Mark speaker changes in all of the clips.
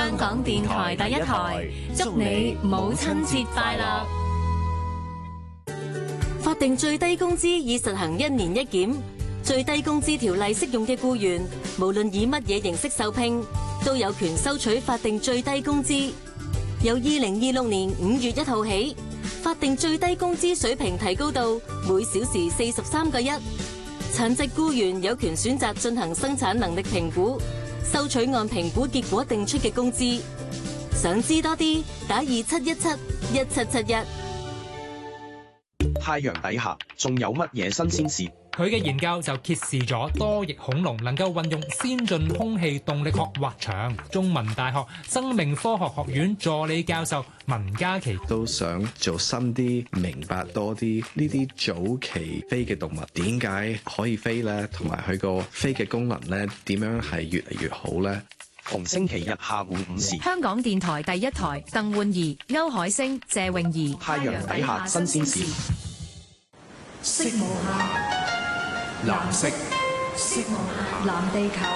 Speaker 1: 香港電台第一台，祝你母親節快樂。
Speaker 2: 法定最低工資已實行1年1檢，最低工資條例適用嘅僱員，無論以乜嘢形式受聘，都有權收取法定最低工資。由2026年5月1號起，法定最低工資水平提高到每小時43個1。殘疾僱員有權選擇進行生產能力評估，收取按評估結果定出嘅工資。想知多啲，打27171771。
Speaker 3: 太陽底下仲有乜嘢新鮮事？
Speaker 4: 佢嘅研究就揭示咗多翼恐龍能夠運用先進空氣動力學滑翔。中文大學生命科學學院助理教授文嘉琪
Speaker 5: 都想做深啲，明白多啲呢啲早期飛嘅動物點解可以飛呢？同埋佢個飛嘅功能呢點樣係越嚟越好呢？
Speaker 3: 逢星期日下午5時，
Speaker 1: 香港電台第一台，鄧煥儀、歐海星、謝詠儀。
Speaker 3: 太陽底下新鮮事。
Speaker 6: 色無限，藍色，色無限，藍地球。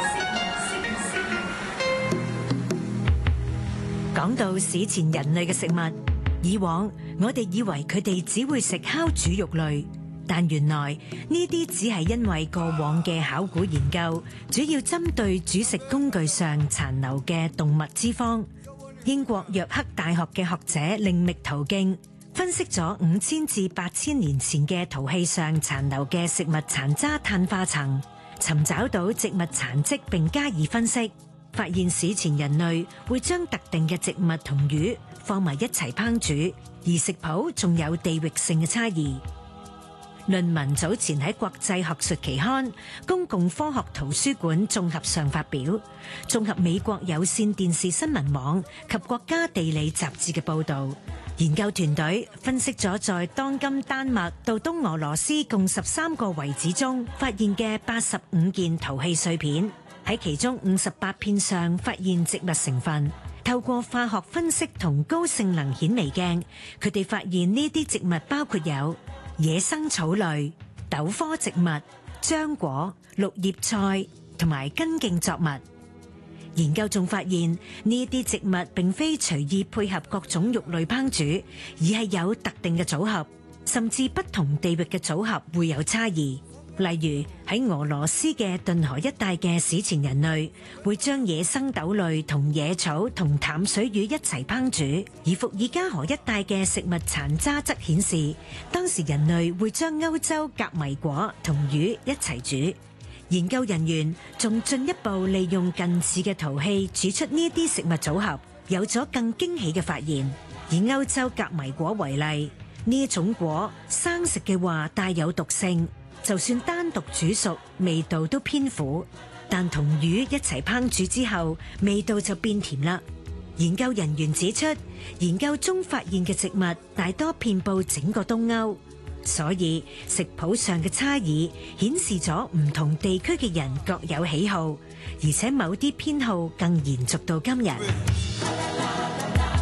Speaker 7: 講到史前人類嘅食物，以往我哋以為佢哋只會食烤煮肉類，但原來呢啲只係因為過往嘅考古研究，主要針對煮食工具上殘留嘅動物脂肪。英國約克大學嘅學者另覓途徑，分析咗5000至8000年前嘅陶器上殘留嘅食物殘渣碳化層，尋找到植物殘跡並加以分析，發現史前人類會將特定嘅植物同魚放埋一齊烹煮，而食譜仲有地域性嘅差異。論文早前喺國際學術期刊《公共科學圖書館綜合》上發表，綜合美國有線電視新聞網及國家地理雜誌嘅報導。研究團隊分析咗在當今丹麥到東俄羅斯共13個遺址中發現嘅85件陶器碎片，喺其中58片上發現植物成分。透過化學分析同高性能顯微鏡，佢哋發現呢啲植物包括有野生草類、豆科植物、漿果、綠葉菜同埋根莖作物。研究仲發現呢啲植物並非隨意配合各種肉類烹煮，而係有特定嘅組合，甚至不同地域嘅組合會有差異。例如喺俄羅斯嘅頓河一帶嘅史前人類會將野生豆類同野草同淡水魚一齊烹煮，而伏爾加河一帶嘅食物殘渣則顯示當時人類會將歐洲甲米果同魚一齊煮。研究人員仲進一步利用近似嘅陶器煮出呢啲食物組合，有咗更驚喜嘅發現。以歐洲甲米果為例，呢種果生食嘅話帶有毒性，就算單獨煮熟，味道都偏苦，但同魚一齊烹煮之後，味道就變甜啦。研究人員指出，研究中發現嘅植物大多遍佈整個東歐，所以食譜上嘅差異顯示咗唔同地區嘅人各有喜好，而且某啲偏好更延續到今日。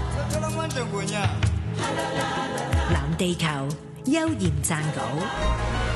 Speaker 7: 藍地球，邱焱撰稿。